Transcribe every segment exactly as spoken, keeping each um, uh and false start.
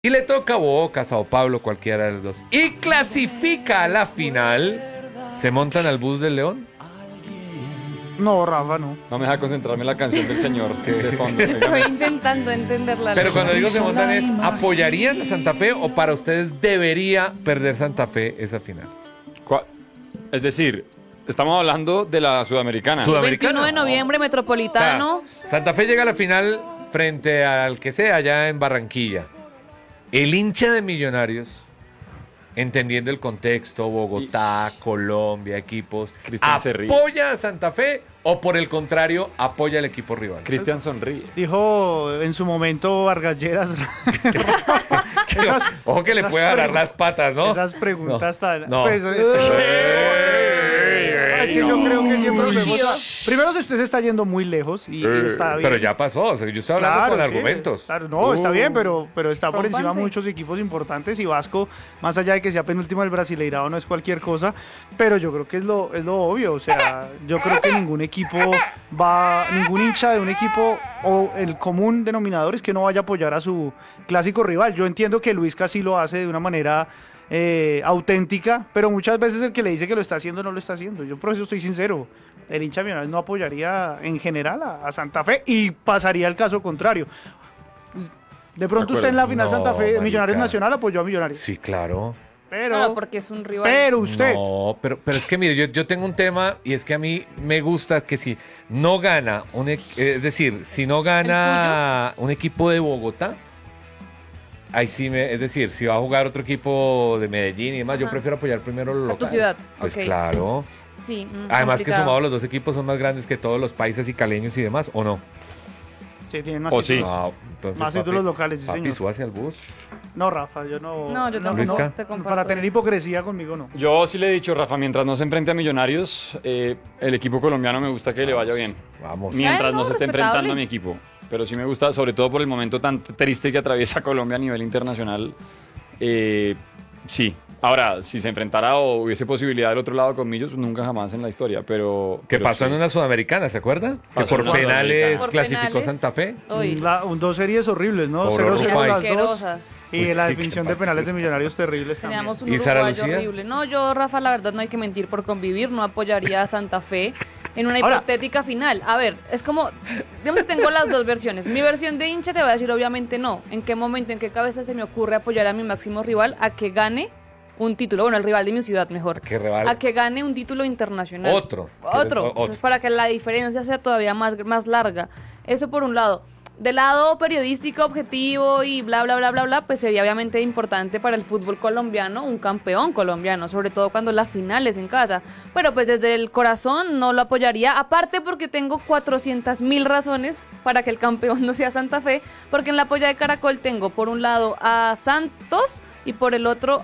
Y le toca a Boca, Sao Paulo, cualquiera de los dos. Y clasifica a la final. ¿Se montan al bus del León? No, Rafa, no. No me deja concentrarme en la canción del señor que de fondo. Estoy intentando entenderla. Pero cuando digo se montan es, ¿apoyarían a Santa Fe o para ustedes debería perder Santa Fe esa final? Cua- Es decir, estamos hablando de la Sudamericana. Sud- veintiuno de noviembre, Metropolitano. O sea, Santa Fe llega a la final frente al que sea allá en Barranquilla. El hincha de Millonarios, entendiendo el contexto, Bogotá, Colombia, equipos, Cristian se ríe. ¿apoya a Santa Fe o por el contrario apoya al equipo rival? Cristian sonríe. Dijo en su momento Vargas Lleras. Esas- Ojo que le esas puede agarrar pregun- las patas, ¿no? Esas preguntas tan... No. Pues, es, es que yo creo que siempre nos vemos a- Primero, si usted se está yendo muy lejos y, y está bien. Pero ya pasó, o sea, yo estoy hablando Claro, con sí, argumentos. claro, no, está bien, pero, pero está por encima Rómpanse. muchos equipos importantes y Vasco, más allá de que sea penúltimo del Brasileirao, no es cualquier cosa, pero yo creo que es lo, es lo obvio, o sea, yo creo que ningún equipo va, ningún hincha de un equipo o el común denominador es que no vaya a apoyar a su clásico rival. Yo entiendo que Luis casi lo hace de una manera eh, auténtica, pero muchas veces el que le dice que lo está haciendo no lo está haciendo. Yo por eso estoy sincero. El hincha Millonarios no apoyaría en general a, a Santa Fe y pasaría el caso contrario. De pronto De usted en la acuerdo. final No, Santa Fe, marica. Millonarios Nacional apoyó a Millonarios. Sí, claro. Pero, No, porque es un rival. pero usted, No, pero, pero es que mire, yo, yo tengo un tema y es que a mí me gusta que si no gana, un, e- es decir, si no gana un equipo de Bogotá, ahí sí me, es decir, si va a jugar otro equipo de Medellín y demás, yo Ajá. prefiero apoyar primero lo A tu local. ciudad, Pues ok. claro. Sí, mm, Además que complicado. sumados los dos equipos son más grandes que todos los países y caleños y demás, ¿o no? sí, tiene más O sí. títulos. No, entonces, Más títulos locales, sí, papi, señor. súbase al bus. No, Rafa, yo no. No, yo tampoco Luisca. te comparto. Para tener hipocresía conmigo, no. Yo sí le he dicho, Rafa, mientras no se enfrente a Millonarios, eh, el equipo colombiano me gusta que le vaya bien. Vamos. Mientras Bueno, no se esté respetable. enfrentando a mi equipo. Pero sí me gusta, sobre todo por el momento tan triste que atraviesa Colombia a nivel internacional. Eh, sí. Ahora, si se enfrentara o hubiese posibilidad del otro lado con Millos, nunca jamás en la historia. Pero. Que pero pasó sí. en una sudamericana, ¿se acuerda? Que Pasó por en una penales Sudamericana. Por clasificó penales. Santa Fe. Uy, La- un, dos series horribles, ¿no? Pobre cero cero Rufai. las dos. asquerosas. Y Uy, la sí, definición qué de penales de fastidio. Millonarios terribles también. Teníamos un ¿Y Sara uruguayo Lucía? horrible. No, yo, Rafa, la verdad no hay que mentir por convivir. No apoyaría a Santa Fe en una Ahora- hipotética final. A ver, es como, digamos que tengo las dos versiones. Mi versión de hincha te voy a decir obviamente no. ¿En qué momento, en qué cabeza se me ocurre apoyar a mi máximo rival a que gane un título? Bueno, el rival de mi ciudad mejor. ¿A qué rival? A que gane un título internacional. Otro. Otro. O- otro. Entonces, para que la diferencia sea todavía más, más larga. Eso por un lado. Del lado periodístico, objetivo y bla, bla, bla, bla, bla, pues sería obviamente importante para el fútbol colombiano un campeón colombiano, sobre todo cuando la final es en casa. Pero pues desde el corazón no lo apoyaría, aparte porque tengo cuatrocientas mil razones para que el campeón no sea Santa Fe, porque en la polla de Caracol tengo por un lado a Santos y por el otro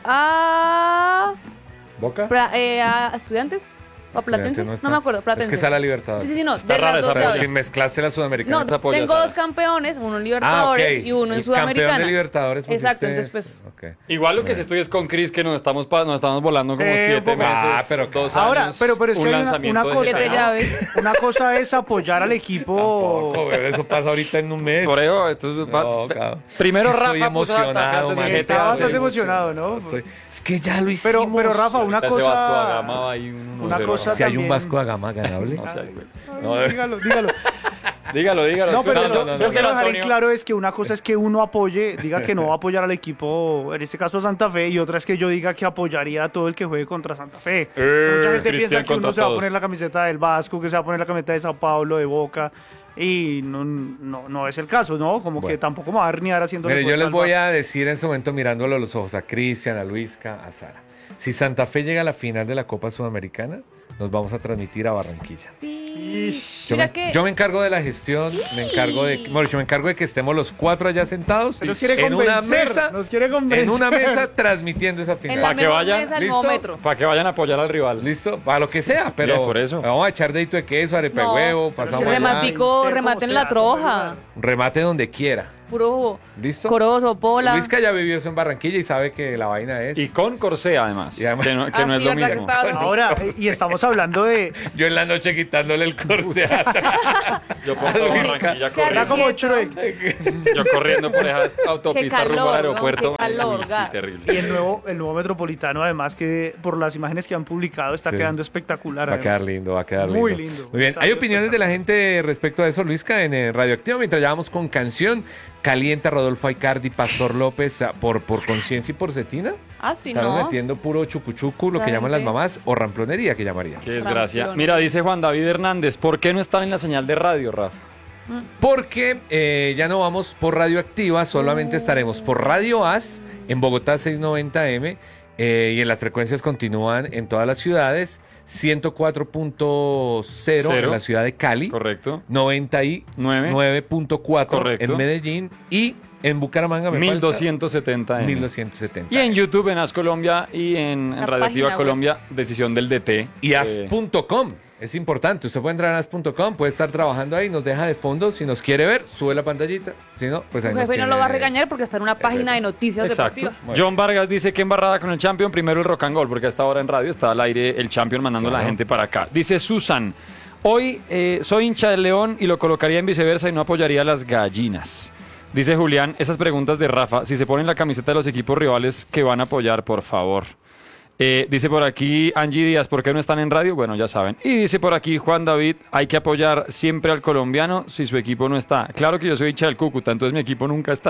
a, ¿Boca? Pra- eh, a Estudiantes. ¿O Platense? Estudiantes No, está. me acuerdo, Platense. Es que está la Libertadores. Sí, sí, sí, no. Está de rara las esa dos polla. llaves. Sin mezclarse la sudamericana. No, Te apoyo, tengo Sara. dos campeones, uno en Ah, ok. Libertadores y uno en El Sudamericana. campeón de Libertadores Exacto, pusiste- entonces pues... Ok. Igual lo que Bueno. sí estoy es con Chris, que nos estamos, pa- nos estamos volando como Sí, un siete poco. meses. Ah, pero dos Ahora, años, pero, pero es que un hay una, lanzamiento una de cosa. Siete Sara. llaves. Una cosa es apoyar al equipo. Tampoco, güey, eso pasa ahorita en un mes. Por eso, esto es- No, cabrón. primero Es que Rafa estoy puso a atacar emocionado, desde man. G T A Estaba bastante seis. emocionado, ¿no? Estoy- Es que ya lo hicimos. Pero, pero Rafa, una Ese Vasco da cosa. Gama va ahí un una uno cero. cosa Si hay un también- Vasco da Gama ganable. No sé, güey. No, Dígalo, dígalo. Dígalo, dígalo. No, sí, pero no, yo, no, yo no, quiero no, dejar en Antonio. claro es que una cosa es que uno apoye, diga que no va a apoyar al equipo, en este caso a Santa Fe, y otra es que yo diga que apoyaría a todo el que juegue contra Santa Fe. Eh, Mucha gente Cristian piensa que uno contra se va a todos. poner la camiseta del Vasco, que se va a poner la camiseta de Sao Paulo, de Boca, y no, no, no es el caso, ¿no? Como que Bueno. tampoco me va a herniar haciendo Mire, yo les voy a decir en ese momento mirándolo a los ojos a Cristian, a Luisca, a Sara. Si Santa Fe llega a la final de la Copa Sudamericana, nos vamos a transmitir a Barranquilla. Sí. Yo Mira me, que... yo me encargo de la gestión, me encargo de, bueno, yo me encargo de que estemos los cuatro allá sentados Nos quiere en una convencer, mesa, nos quiere convencer. en una mesa transmitiendo esa En final. la Pa' que mejor vayan, mesa, el ¿listo? nuevo metro. Para que vayan a apoyar al rival. Listo, para lo que sea, pero Bien, por eso. vamos a echar dedito de queso, arepa de No, huevo, pero pasamos que allá, rematico, Ser como remate en sea, la troja. remate donde quiera. puro ¿Listo? corozo, pola. Luisca ya vivió eso en Barranquilla y sabe que la vaina es... Y con corsé, además. Y además- Que no, que Ah, no es sí, lo ¿verdad que mismo. estaba así? Ahora, eh, y estamos hablando de... Yo en la noche quitándole el corte atrás. Yo por todo Luisca. Barranquilla Qué Era corriendo. como Quieto. Shrek. Yo corriendo por esas autopistas calor, rumbo al ¿no? aeropuerto. Qué calor, Uy, sí, gas. terrible. Y el nuevo, el nuevo Metropolitano, además, que por las imágenes que han publicado, está Sí. quedando espectacular. Va a quedar además. lindo, va a quedar Muy lindo. lindo. Muy bien. Está Hay bien opiniones de la gente respecto a eso, Luisca, en eh, Radioactivo, mientras ya vamos con canción. Calienta Rodolfo Aicardi, Pastor López, ah, por, por conciencia y por cetina. Ah, sí, Están no. metiendo puro chucuchucu, lo La que llaman las gente- mamás, o ramplonería, que llamaría. Qué desgracia. Ramplón. Mira, dice Juan David Hernández, ¿por qué no están en la señal de radio, Rafa? Porque eh, ya no vamos por Radioactiva, solamente estaremos por Radio A S en Bogotá seiscientos noventa M eh, y en las frecuencias continúan en todas las ciudades, ciento cuatro punto cero en Cero. la ciudad de Cali, Correcto. noventa y nueve punto cuatro Correcto. en Medellín y en Bucaramanga me mil doscientos setenta falta M. mil doscientos setenta. Y en YouTube, en As Colombia y en, en La Radioactiva página web. Colombia, decisión del D T. Y Eh, as punto com. Es importante, usted puede entrar a as punto com, puede estar trabajando ahí, nos deja de fondo, si nos quiere ver, sube la pantallita, si no, pues ahí Su nos jefe no tiene- lo va a regañar porque está en una página de noticias Exacto. deportivas. John Vargas dice que embarrada con el Champion, primero el rock and roll, porque hasta ahora en radio está al aire el Champion mandando a la Claro. gente para acá. Dice Susan, hoy eh, soy hincha del León y lo colocaría en viceversa y no apoyaría a las gallinas. Dice Julián, esas preguntas de Rafa, si se ponen la camiseta de los equipos rivales que van a apoyar, por favor. Eh, dice por aquí Angie Díaz, ¿por qué no están en radio? Bueno, ya saben. Y dice por aquí Juan David, hay que apoyar siempre al colombiano si su equipo no está. Claro que yo soy hincha del Cúcuta, entonces mi equipo nunca está.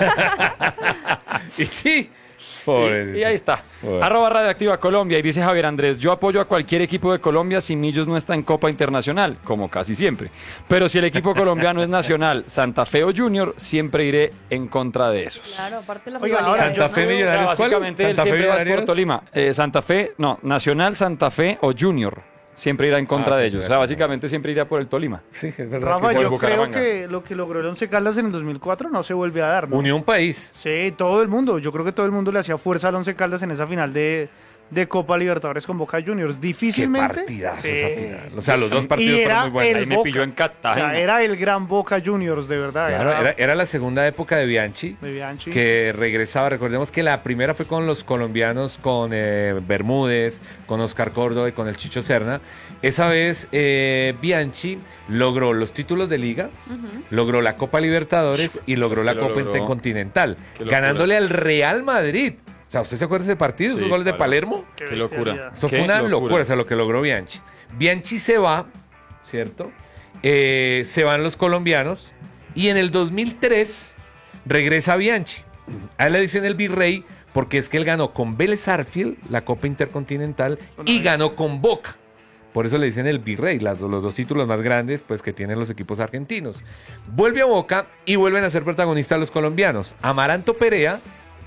Y sí, pobre. Y, y ahí está. Bueno. Arroba Radioactiva Colombia. Y dice Javier Andrés, yo apoyo a cualquier equipo de Colombia si Millos no está en Copa Internacional, como casi siempre. Pero si el equipo colombiano es Nacional, Santa Fe o Junior, siempre iré en contra de esos. Claro, aparte de la Oiga, rivalidad. ahora Santa yo Fe no- O sea, Millonarios, ¿cuál? básicamente él Santa Fe siempre va por Millonarios. Tolima. Eh, Santa Fe, no, Nacional, Santa Fe o Junior. Siempre irá en contra Ah, de sí, ellos. O claro. sea, básicamente siempre irá por el Tolima. Sí, es verdad. Rafa, que por yo creo Bucaramanga. que lo que logró el Once Caldas en el dos mil cuatro no se vuelve a dar, ¿no? Unión País. Sí, todo el mundo. Yo creo que todo el mundo le hacía fuerza al Once Caldas en esa final de, de Copa Libertadores con Boca Juniors. Qué Difícilmente. partidazo Sí. esa final. O sea, los dos partidos Y era fueron muy buenos. el Ahí me Boca. pilló en O Cartagena. sea, era el gran Boca Juniors, de verdad. Claro, era, era, era la segunda época de Bianchi, de Bianchi. que regresaba. Recordemos que la primera fue con los colombianos, con eh, Bermúdez, con Oscar Córdoba y con el Chicho Serna. Esa vez eh, Bianchi logró los títulos de Liga, logró la Copa Libertadores y logró es la que lo Copa logró. Intercontinental, Qué locura. ganándole al Real Madrid. O sea, ¿usted se acuerda de ese partido, esos Sí, goles de claro. Palermo? Qué Qué locura. bestialidad. Eso Qué fue una locura. locura, o sea, lo que logró Bianchi. Bianchi se va, ¿cierto? Eh, se van los colombianos y en el dos mil tres regresa Bianchi. A él le dicen el Virrey porque es que él ganó con Vélez Sarsfield la Copa Intercontinental y ganó con Boca. Por eso le dicen el Virrey, las- los dos títulos más grandes pues, que tienen los equipos argentinos. Vuelve a Boca y vuelven a ser protagonistas los colombianos. Amaranto Perea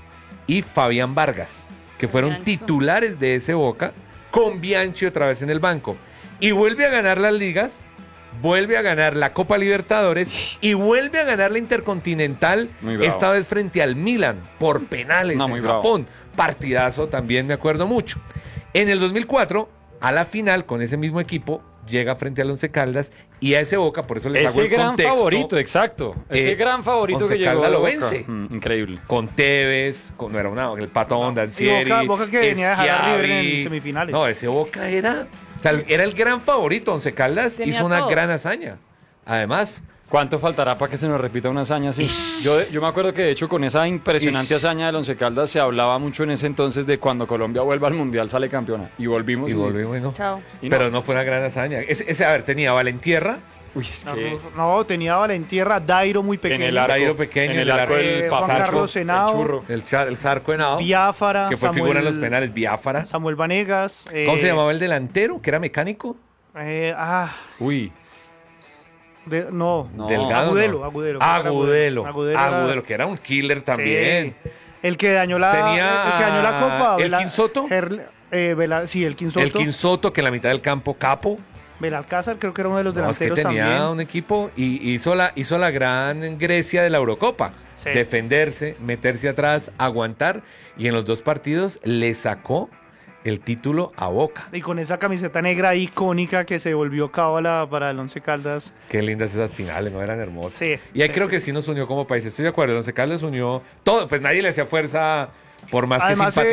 y Fabián Vargas, que fueron Fabiancho. titulares de ese Boca, con Bianchi otra vez en el banco. Y vuelve a ganar las ligas, vuelve a ganar la Copa Libertadores y vuelve a ganar la Intercontinental, Muy bravo. esta vez frente al Milan, por penales No, en muy bravo. Japón. Partidazo también, me acuerdo mucho. En el dos mil cuatro, a la final, con ese mismo equipo, llega frente al Once Caldas y a ese Boca, por eso les hago Ese el gran contexto, favorito, exacto. Ese Eh, gran favorito Once que llegó Caldas de lo Boca. vence. Mm, increíble. con Tevez, con, no era una, el Patón, Y Dancieri, Boca- Boca que venía a dejar a River en Schiavi. semifinales. No, ese Boca era, o sea, era el gran favorito. Once Caldas Tenía hizo una todo. gran hazaña. Además, ¿Cuánto faltará para que se nos repita una hazaña así? Yo, yo me acuerdo que de hecho con esa impresionante Ish. hazaña del Once Caldas se hablaba mucho en ese entonces de cuando Colombia vuelva al Mundial sale campeona. Y volvimos. y volvimos, y no. Chao. y no. Pero no fue una gran hazaña. Ese, ese, a ver, tenía Valentierra, Uy, es que No, tenía Valentierra, Dairo muy pequeño. en el arco, Dairo pequeño, en el el arco arco- del eh, Juan pasacho, Carlos el Henao, churro. el, Char- el Zarco Henao, Biafara, que fue Samuel, figura en los penales, Biafara. Samuel Vanegas. eh, ¿Cómo se llamaba el delantero? Que era mecánico. eh, ah, Uy, de- no, No. Delgado. Agudelo, ¿no? Agudelo. Agudelo. Agudelo era- Agudelo, que era un killer también. Sí. El que dañó la, Tenía el que dañó la copa. el Vela- Quinsoto. Herle- eh, Vela- sí, el Quinsoto. El Quinsoto, que en la mitad del campo, capo. Belalcázar, creo que era uno de los No, es que delanteros tenía también. un equipo y hizo la, hizo la gran Grecia de la Eurocopa. Sí. Defenderse, meterse atrás, aguantar. Y en los dos partidos le sacó el título a Boca. Y con esa camiseta negra icónica que se volvió cábala para el Once Caldas. Qué lindas esas finales, ¿no? Eran hermosas. Sí, y ahí sí, creo sí, que sí. sí nos unió como país. Estoy de acuerdo, el Once Caldas unió todo. Pues nadie le hacía fuerza por más Además, que simpatía.